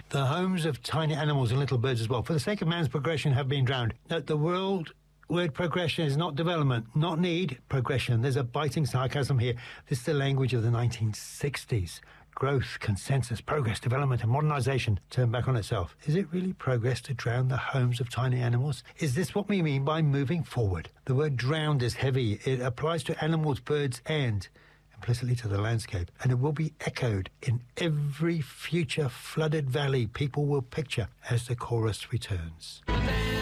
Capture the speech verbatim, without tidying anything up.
The homes of tiny animals and little birds as well, for the sake of man's progression, have been drowned. Note the world word progression is not development, not need, progression. There's a biting sarcasm here. This is the language of the nineteen sixties. Growth, consensus, progress, development and modernization turn back on itself. Is it really progress to drown the homes of tiny animals? Is this what we mean by moving forward? The word drowned is heavy. It applies to animals, birds and implicitly to the landscape, and it will be echoed in every future flooded valley people will picture as the chorus returns.